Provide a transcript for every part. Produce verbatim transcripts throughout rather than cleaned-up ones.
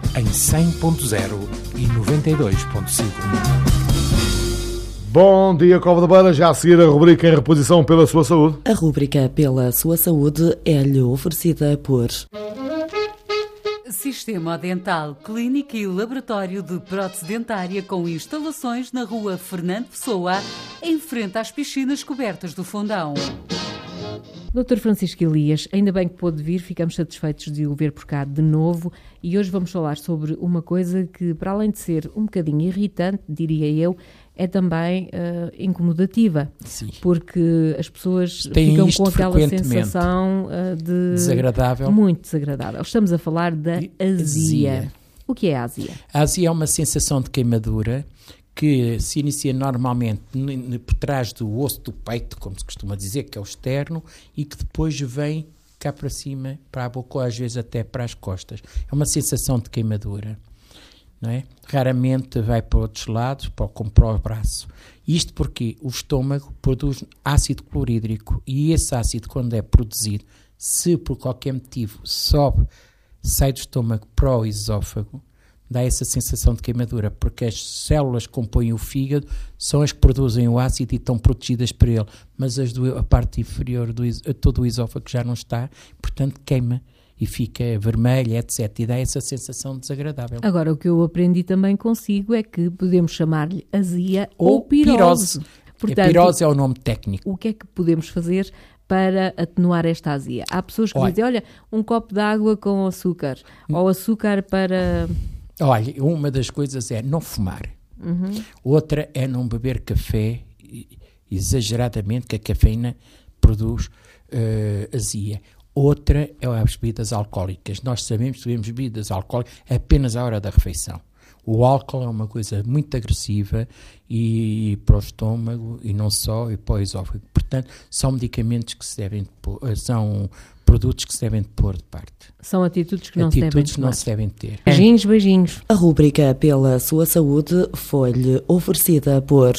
em cem ponto zero e noventa e dois ponto cinco. Bom dia, Cova da Beira. Já a seguir a rubrica em reposição pela sua saúde. A rubrica pela sua saúde é-lhe oferecida por Sistema Dental, clínica e laboratório de prótese dentária com instalações na rua Fernando Pessoa, em frente às piscinas cobertas do Fundão. doutor Francisco Elias, ainda bem que pôde vir, ficamos satisfeitos de o ver por cá de novo e hoje vamos falar sobre uma coisa que, para além de ser um bocadinho irritante, diria eu, é também uh, incomodativa. Sim. Porque as pessoas Tem ficam com aquela frequentemente. sensação uh, de... Desagradável. Muito desagradável. Estamos a falar da azia. azia. O que é a azia? A azia é uma sensação de queimadura que se inicia normalmente n- n- por trás do osso do peito, como se costuma dizer, que é o externo, e que depois vem cá para cima, para a boca, ou às vezes até para as costas. É uma sensação de queimadura. Não é? Raramente vai para outros lados, para, como para o braço. Isto porque o estômago produz ácido clorídrico e esse ácido, quando é produzido, se por qualquer motivo sobe, sai do estômago para o esófago, dá essa sensação de queimadura, porque as células que compõem o fígado são as que produzem o ácido e estão protegidas por ele, mas as do, a parte inferior, do, todo o esófago já não está, portanto queima e fica vermelha, etcétera. E dá essa sensação desagradável. Agora, o que eu aprendi também consigo é que podemos chamar-lhe azia ou, Ou pirose. pirose. Portanto, a pirose é o nome técnico. o que é que podemos fazer para atenuar esta azia? Há pessoas que Olha, dizem, olha, um copo de água com açúcar, ou açúcar para... Olha, uma das coisas é não fumar. Uhum. Outra é não beber café exageradamente, que a cafeína produz uh, azia. Outra é as bebidas alcoólicas. Nós sabemos que bebemos bebidas alcoólicas apenas à hora da refeição. O álcool é uma coisa muito agressiva e para o estômago e não só, e para o esófago. Portanto, são medicamentos que se devem pôr, são produtos que se devem pôr de parte. São atitudes que não atitudes se devem que não tomar. se devem ter. Beijinhos, beijinhos. a rubrica pela sua saúde foi-lhe oferecida por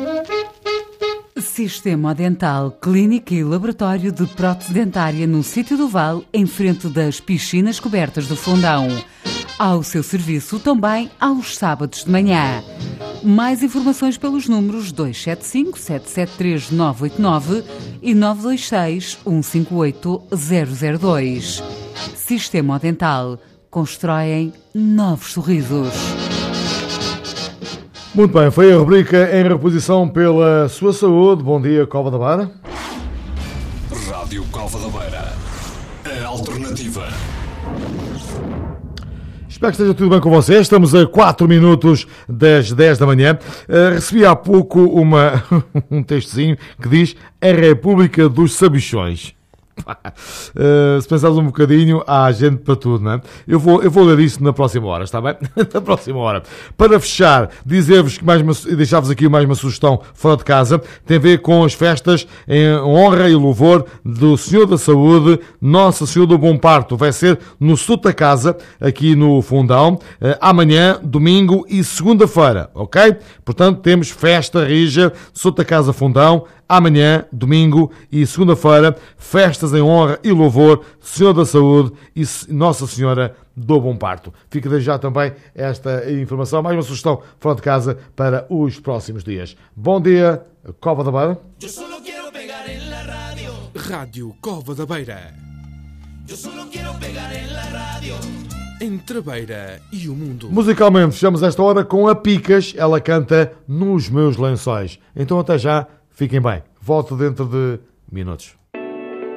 Sistema Dental, clínica e laboratório de prótese dentária no Sítio do Val, em frente das piscinas cobertas do Fundão. Ao seu serviço também aos sábados de manhã. Mais informações pelos números dois sete cinco, sete sete três, nove oito nove e nove dois seis, um cinco oito, zero zero dois. Sistema Dental. Constroem novos sorrisos. Muito bem, foi a rubrica em reposição pela sua saúde. Bom dia, Cova da Beira. Rádio Cova da Beira. A alternativa. Espero que esteja tudo bem com vocês. Estamos a quatro minutos das dez da manhã. Uh, recebi há pouco uma, um textozinho que diz a República dos Sabichões. Uh, se pensares um bocadinho, há gente para tudo, não é? Eu vou, eu vou ler isso na próxima hora, está bem? Na próxima hora. Para fechar, dizer-vos que mais uma, deixar-vos aqui mais uma sugestão fora de casa, tem a ver com as festas em honra e louvor do Senhor da Saúde, Nossa Senhora do Bom Parto. Vai ser no Sota Casa, aqui no Fundão, uh, amanhã, domingo e segunda-feira, ok? Portanto, temos festa rija, Sota Casa Fundão, amanhã, domingo e segunda-feira, festas em honra e louvor, Senhor da Saúde e Nossa Senhora do Bom Parto. Fica desde já também esta informação, mais uma sugestão fora de casa para os próximos dias. Bom dia, Cova da Beira. Rádio Cova da Beira. Entre a Beira e o mundo. Musicalmente, fechamos esta hora com a Picas. Ela canta Nos Meus Lençóis. Então até já, fiquem bem. Volto dentro de minutos.